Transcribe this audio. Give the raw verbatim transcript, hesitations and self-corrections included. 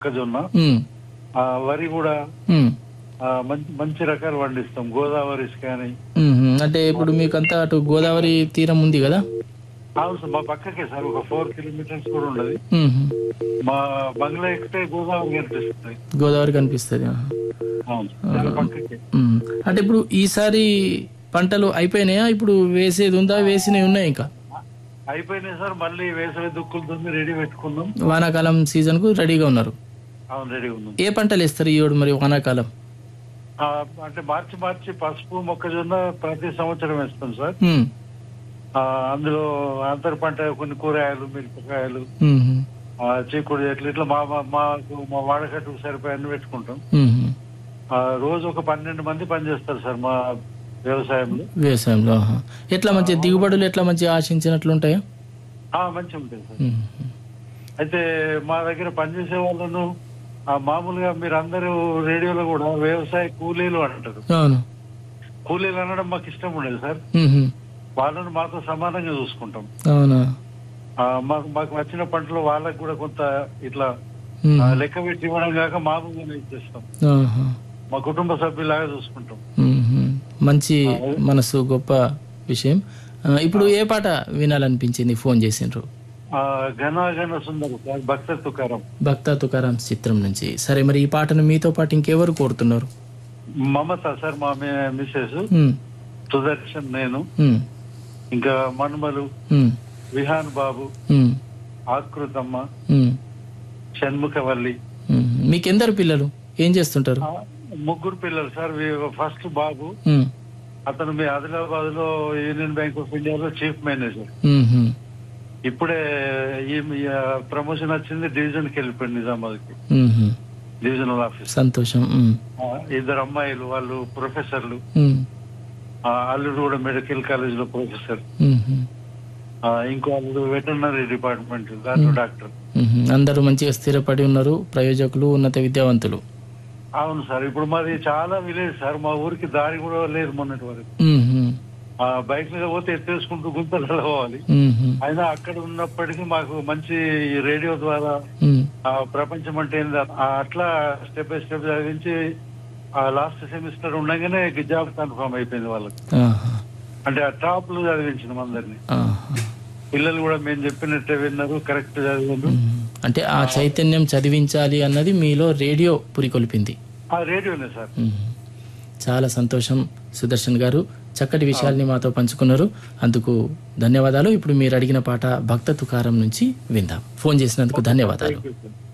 మొక్కజొన్న, ఉమ్, ఆ, వరి కూడా ఉమ్, ఆ, మంచి మంచి రకాలు పండిస్తాం. గోదావరి కానీ. ఉమ్. అంటే ఇప్పుడు మీకంతా అటు గోదావరి తీరం ఉంది కదా? అవును సార్, మా పక్కకే సార్, ఒక ఫోర్ కిలోమీటర్స్ కూడా ఉండదు. ఉమ్, మా బంగ్లా ఎక్కితే గోదావరి కనిపిస్తుంది. గోదావరి కనిపిస్తుంది. ఆహా. అవును, చాలా పక్కకే. ఉమ్. అంటే ఇప్పుడు ఈసారి పంటలు అయిపోయినాయా? ఇప్పుడు వేసేది ఉందా? వేసినవి ఉన్నాయి ఇంకా? అయిపోయినాయి సార్, మళ్ళీ వేసవి దుక్కులతో రెడీ పెట్టుకున్నాం. వానాకాలం సీజన్ కు రెడీగా ఉన్నారు. అవును, రెడీ ఉన్నాం. ఏ పంటలు వేస్తారు ఈ ఏడు మరి వానాకాలం? ఆ, అంటే మార్చి మార్చి పసుపు, మొక్కజొన్న ప్రతి సంవత్సరం వేస్తాం సార్. ఉమ్, ఆ, అందులో అంతర పంట కొన్ని కూరగాయలు, మిరపకాయలు, ఉమ్, ఆ, చిక్కుడు చెట్లు, ఇట్లా మా మా మాకు మా వాడకట్టుకు సరిపోయని పెట్టుకుంటాం. ఉమ్. ఆ, రోజు ఒక పన్నెండు మంది పనిచేస్తారు సార్ మా వ్యవసాయంలో. వ్యవసాయంలో ఆహా. ఎట్లా మంచి దిగుబడులు ఎట్లా మంచి ఆశించినట్లు ఉంటాయా? ఆ, మంచిగా ఉంటుంది సార్. ఉమ్, అయితే మా దగ్గర పనిచేసే వాళ్ళను ఆ, మామూలుగా మీరు అందరూ రేడియోలో కూడా వ్యవసాయ కూలీలు అంటారు. అవును. కూలీలు అనడం మాకు ఇష్టం ఉండదు సార్. ఉమ్, వాళ్ళను మాతో సమానంగా చూసుకుంటాం. అవునా? ఆ, మాకు మాకు వచ్చిన పంటలు వాళ్ళకు కూడా కొంత ఇట్లా ఉమ్, ఆ, లెక్క పెట్టి ఇవ్వడం కాక మామూలుగానే ఇచ్చేస్తాం. ఆహా. మా కుటుంబ సభ్యులాగా చూసుకుంటాం. ఉమ్, మంచి మనసు, గొప్ప విషయం. ఆ, ఇప్పుడు ఏ పాట వినాలనిపించింది ఫోన్ చేసిండ్రు? ఆ, ఘన ఘన సుందర సార్, భక్త తుకారం. భక్త తుకారాం చిత్రం నుంచి. సరే, మరి ఈ పాటను మీతో పాటు ఇంకెవరు కోరుతున్నారు? మమత సార్, మా మి- మిసెస్ ఉమ్, సుదర్శన్, నేను, ఉమ్, ఇంకా మన్మలు, ఉమ్, విహాన్ బాబు, ఉమ్, ఆకృతమ్మ, ఉమ్, షణ్ముఖవల్లి. ఉమ్. మీకెందరు పిల్లలు? ఏం చేస్తుంటారు? ఆ, ముగ్గురు పిల్లలు సార్. వి- ఫస్ట్ బాబు, ఉమ్, అతను మీ ఆదిలాబాద్ లో యూనియన్ బ్యాంక్ ఆఫ్ ఇండియాలో చీఫ్ మేనేజర్. ఉమ్, ఉమ్, ఇప్పుడే ఈ ఈ, ఆ, ప్రమోషన్ వచ్చింది, డివిజన్ కి వెళ్ళిపోయింది, నిజామాబాద్ కి, ఉమ్, ఉమ్. Divisional office. సంతోషం. ఉమ్, ఆ, ఇద్దరు అమ్మాయిలు, వాళ్ళు ప్రొఫెసర్లు. ఉమ్, ఆ, అల్లుడు కూడా మెడికల్ కాలేజ్ లో ప్రొఫెసర్. ఉమ్, ఉమ్, ఆ, ఇంకో అల్లుడు వెటర్నరీ డిపార్ట్మెంట్ దాంట్లో డాక్టర్. ఉమ్. అందరూ మంచిగా స్థిరపడి ఉన్నారు, ప్రయోజకులు, ఉన్నత విద్యావంతులు. అవును సార్, ఇప్పుడు మాది చాలా విలేజ్ సార్, మా ఊరికి దారి కూడా లేదు మొన్నటి వరకు. ఉమ్, ఉమ్, ఆ, బైక్ మీద పోతే ఎత్తేసుకుంటూ గుంతలలో పోవాలి. ఉమ్, ఉమ్, అయినా అక్కడ ఉన్నప్పటికీ మాకు మంచి రేడియో ద్వారా ఉమ్. ఆ ప్రపంచం అంటే ఏంది, ఆ, అట్లా స్టెప్ బై స్టెప్ చదివించి ఆ లాస్ట్ సెమిస్టర్ ఉండగానే జాబ్ కన్ఫర్మ్ అయిపోయింది వాళ్ళకి. ఆహా. అంటే ఆ టాప్ లో చదివించినాం అందరినీ. ఆహా. పిల్లలు కూడా మేము చెప్పినట్టే విన్నారు, కరెక్ట్ చదివారు. ఉమ్. అంటే ఆ చైతన్యం చదివించాలి అన్నది మీలో రేడియో పురికొల్పింది. ఆ రేడియోనే సార్. ఉమ్. చాలా సంతోషం సుదర్శన్ గారు, చక్కటి విషయాల్ని మాతో పంచుకున్నారు, అందుకు ధన్యవాదాలు. ఇప్పుడు మీరు అడిగిన పాట భక్త తుకారం నుంచి విందాం. ఫోన్ చేసినందుకు ధన్యవాదాలు. Thank you sir.